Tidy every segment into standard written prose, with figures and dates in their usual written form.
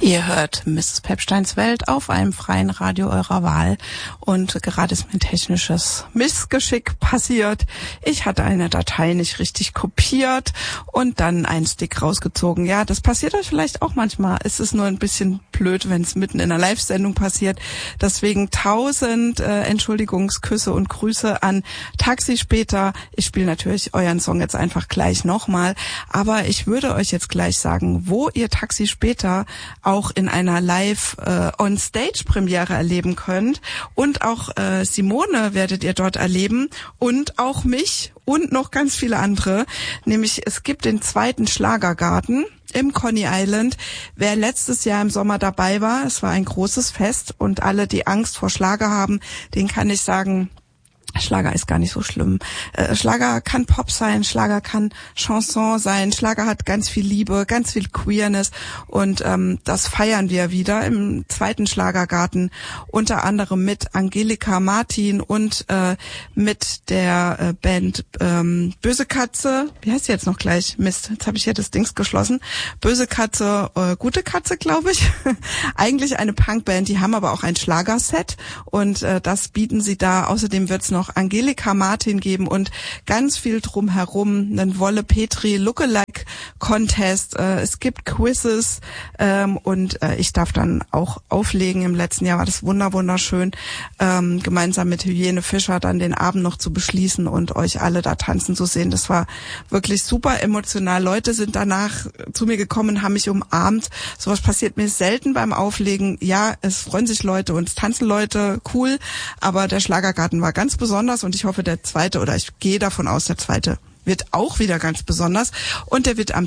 Ihr hört Mrs. Pepsteins Welt auf einem freien Radio eurer Wahl und gerade ist mein technisches Missgeschick passiert. Ich hatte eine Datei nicht richtig kopiert und dann einen Stick rausgezogen. Ja, das passiert euch vielleicht auch manchmal. Es ist nur ein bisschen blöd, wenn es mitten in einer Live-Sendung passiert. Deswegen 1000 Entschuldigungsküsse und Grüße an Taxi später. Ich spiele natürlich euren Song jetzt einfach gleich nochmal, aber ich würde euch jetzt gleich sagen, wo ihr Taxi später auch in einer Live-on-Stage-Premiere erleben könnt. Und auch Simone werdet ihr dort erleben und auch mich und noch ganz viele andere. Nämlich es gibt den 2. Schlagergarten im Coney Island. Wer letztes Jahr im Sommer dabei war, es war ein großes Fest und alle, die Angst vor Schlager haben, denen kann ich sagen, Schlager ist gar nicht so schlimm. Schlager kann Pop sein, Schlager kann Chanson sein, Schlager hat ganz viel Liebe, ganz viel Queerness und das feiern wir wieder im 2. Schlagergarten, unter anderem mit Angelika Martin und mit der Band Böse Katze, wie heißt sie jetzt noch gleich? Mist, jetzt habe ich hier das Dings geschlossen. Böse Katze, Gute Katze, glaube ich. Eigentlich eine Punkband, die haben aber auch ein Schlagerset und das bieten sie da. Außerdem wird's noch Angelika Martin geben und ganz viel drumherum, einen Wolle Petri Lookalike Contest, es gibt Quizzes und ich darf dann auch auflegen. Im letzten Jahr war das wunderschön, gemeinsam mit Hyäne Fischer dann den Abend noch zu beschließen und euch alle da tanzen zu sehen. Das war wirklich super emotional. Leute sind danach zu mir gekommen, haben mich umarmt. Sowas passiert mir selten beim Auflegen. Ja, es freuen sich Leute und es tanzen Leute, cool, aber der Schlagergarten war ganz besonders und ich hoffe, der 2. oder ich gehe davon aus, der 2. wird auch wieder ganz besonders und der wird am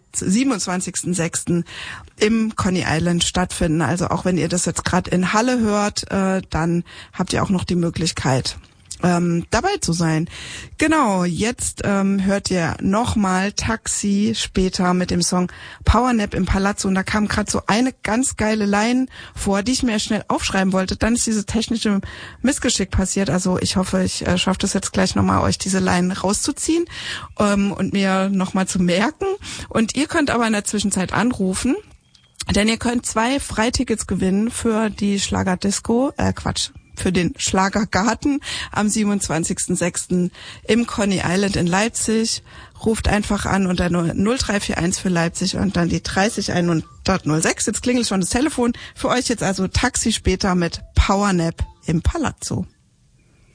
27.06. im Coney Island stattfinden. Also auch wenn ihr das jetzt gerade in Halle hört, dann habt ihr auch noch die Möglichkeit, dabei zu sein. Genau, jetzt hört ihr nochmal Taxi später mit dem Song Powernap im Palazzo und da kam gerade so eine ganz geile Line vor, die ich mir schnell aufschreiben wollte. Dann ist dieses technische Missgeschick passiert. Also ich hoffe, ich schaffe das jetzt gleich nochmal, euch diese Line rauszuziehen und mir nochmal zu merken. Und ihr könnt aber in der Zwischenzeit anrufen, denn ihr könnt 2 Freitickets gewinnen für die Schlagerdisco, für den Schlagergarten am 27.06. im Coney Island in Leipzig. Ruft einfach an unter 0341 für Leipzig und dann die 30106. Jetzt klingelt schon das Telefon. Für euch jetzt also Taxi später mit Powernap im Palazzo.